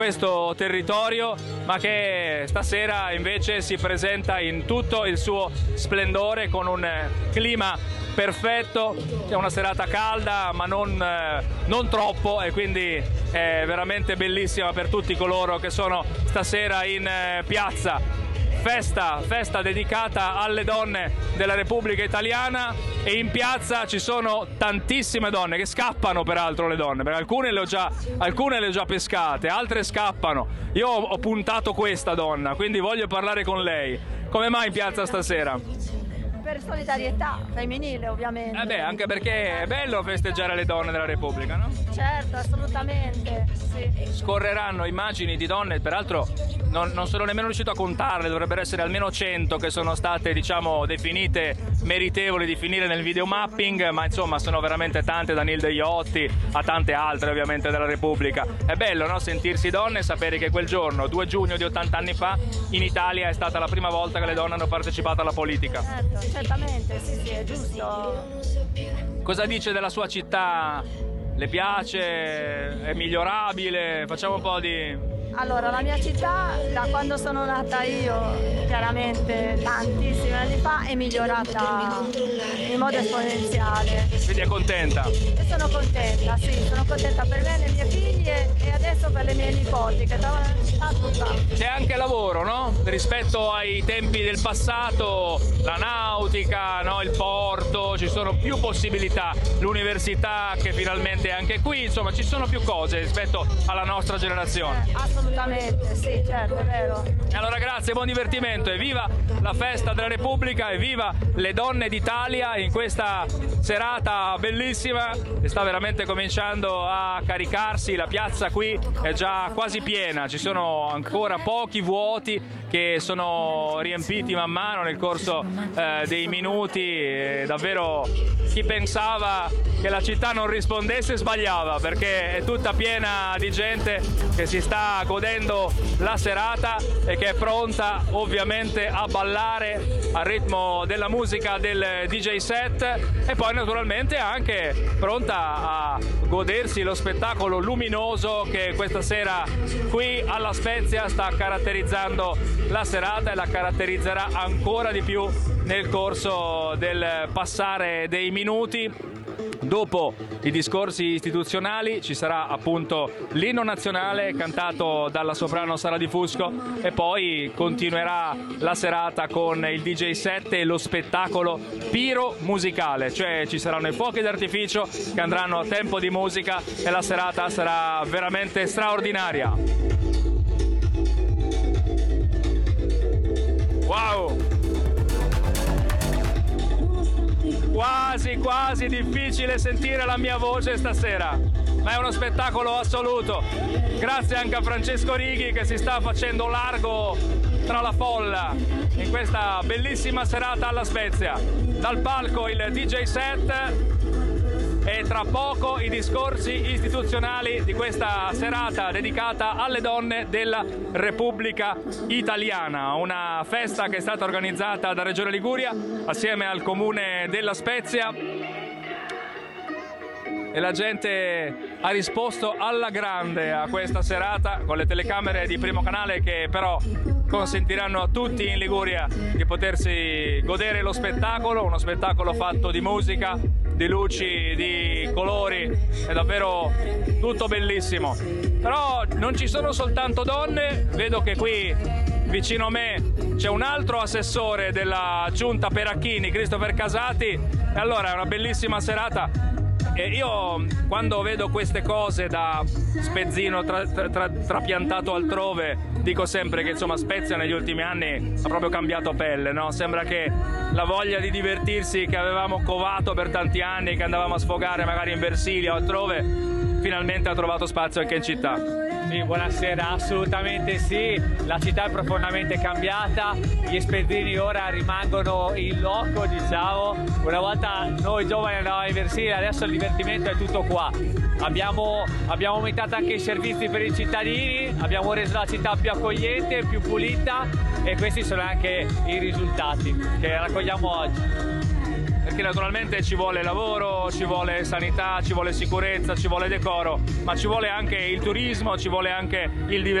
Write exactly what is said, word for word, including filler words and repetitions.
questo territorio, ma che stasera invece si presenta in tutto il suo splendore con un clima perfetto. È una serata calda ma non, eh, non troppo, e quindi è veramente bellissima per tutti coloro che sono stasera in eh, piazza. Festa, festa dedicata alle donne della Repubblica Italiana, e in piazza ci sono tantissime donne che scappano, peraltro le donne, perché alcune le ho già, alcune le ho già pescate, altre scappano. Io ho, ho puntato questa donna, quindi voglio parlare con lei. Come mai in piazza stasera? Per solidarietà femminile, ovviamente. Eh beh, anche perché è bello festeggiare le donne della Repubblica, no? Certo, assolutamente, sì. Scorreranno immagini di donne, peraltro non, non sono nemmeno riuscito a contarle, dovrebbero essere almeno cento che sono state, diciamo, definite meritevoli di finire nel videomapping, ma insomma sono veramente tante, da Nilde Iotti a tante altre ovviamente della Repubblica. È bello, no? Sentirsi donne e sapere che quel giorno, due giugno di ottanta anni fa, in Italia è stata la prima volta che le donne hanno partecipato alla politica. Certo, certamente, sì, sì, è giusto. Cosa dice della sua città? Le piace? È migliorabile? Facciamo un po' di... Allora, la mia città, da quando sono nata io, chiaramente tantissimi anni fa, è migliorata in modo esponenziale. Quindi è contenta? E sono contenta, sì, sono contenta per me, le mie figlie e adesso per le mie nipoti, che trovano una città tutta. C'è anche lavoro, no? Rispetto ai tempi del passato, la nautica, no? Il porto, ci sono più possibilità, l'università che finalmente è anche qui, insomma ci sono più cose rispetto alla nostra generazione. Eh, assolutamente, sì, certo, è vero. E allora grazie, buon divertimento, e viva la festa della Repubblica, e viva le donne d'Italia in questa serata bellissima, che sta veramente cominciando a caricarsi. La piazza qui è già quasi piena, ci sono ancora pochi vuoti che sono riempiti man mano nel corso eh, dei minuti. E davvero chi pensava che la città non rispondesse sbagliava, perché è tutta piena di gente che si sta godendo la serata e che è pronta ovviamente a ballare al ritmo della musica del D J set, e poi naturalmente anche pronta a godersi lo spettacolo luminoso che questa sera qui alla Spezia sta caratterizzando la serata, e la caratterizzerà ancora di più nel corso del passare dei minuti. Dopo i discorsi istituzionali ci sarà appunto l'inno nazionale cantato dalla soprano Sara Di Fusco, e poi continuerà la serata con il D J set e lo spettacolo piro musicale, cioè ci saranno i fuochi d'artificio che andranno a tempo di musica, e la serata sarà veramente straordinaria. Wow! Quasi, quasi difficile sentire la mia voce stasera, ma è uno spettacolo assoluto. Grazie anche a Francesco Righi che si sta facendo largo tra la folla in questa bellissima serata alla Spezia. Dal palco il D J set, e tra poco i discorsi istituzionali di questa serata dedicata alle donne della Repubblica Italiana, una festa che è stata organizzata da Regione Liguria assieme al Comune della Spezia, e la gente ha risposto alla grande a questa serata con le telecamere di Primo Canale, che però consentiranno a tutti in Liguria di potersi godere lo spettacolo, uno spettacolo fatto di musica, di luci, di colori, è davvero tutto bellissimo. Però non ci sono soltanto donne, vedo che qui vicino a me c'è un altro assessore della giunta Peracchini, Christopher Casati, e allora è una bellissima serata. E io quando vedo queste cose da spezzino tra, tra, tra, trapiantato altrove, dico sempre che insomma Spezia negli ultimi anni ha proprio cambiato pelle, no? Sembra che la voglia di divertirsi che avevamo covato per tanti anni, che andavamo a sfogare magari in Versilia o altrove, finalmente ha trovato spazio anche in città. Sì, buonasera, assolutamente sì, la città è profondamente cambiata, gli spezzini ora rimangono in loco, diciamo. Una volta noi giovani andavamo in Versilia, adesso il divertimento è tutto qua. Abbiamo, abbiamo aumentato anche i servizi per i cittadini, abbiamo reso la città più accogliente, più pulita, e questi sono anche i risultati che raccogliamo oggi. perché naturalmente ci vuole lavoro, ci vuole sanità, ci vuole sicurezza, ci vuole decoro, ma ci vuole anche il turismo, ci vuole anche il divertimento.